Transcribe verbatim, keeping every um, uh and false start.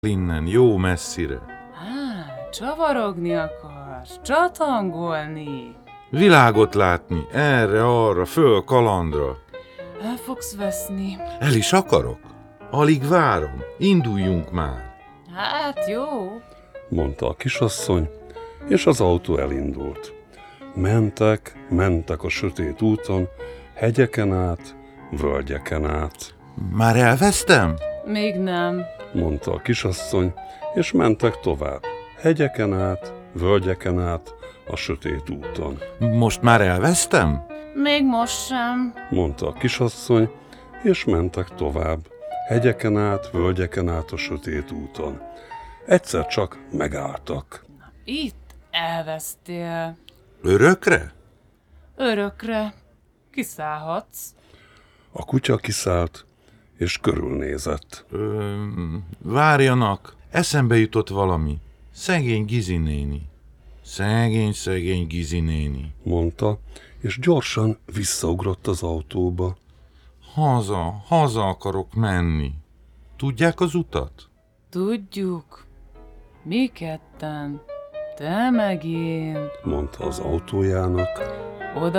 innen, jó messzire. Á, csavarogni akarsz, csatangolni. Világot látni, erre-arra, föl kalandra. El fogsz veszni. El is akarok. Alig várom. Induljunk már. Hát jó. Mondta a kisasszony, és az autó elindult. Mentek, mentek a sötét úton, hegyeken át, völgyeken át. Már elvesztem? Még nem. Mondta a kisasszony, és mentek tovább. Hegyeken át, völgyeken át, a sötét úton. Most már elvesztem? Még most sem. Mondta a kisasszony, és mentek tovább. Hegyeken át, völgyeken át a sötét úton. Egyszer csak megálltak. Itt elvesztél. Örökre? Örökre. Kiszállhatsz. A kutya kiszállt, és körülnézett. Ö, várjanak, eszembe jutott valami. Szegény Gizi néni. Szegény, szegény Gizi néni. Mondta, és gyorsan visszaugrott az autóba. Haza, haza akarok menni. Tudják az utat? Tudjuk. Mi ketten. Te meg én. Mondta az autójának. Oda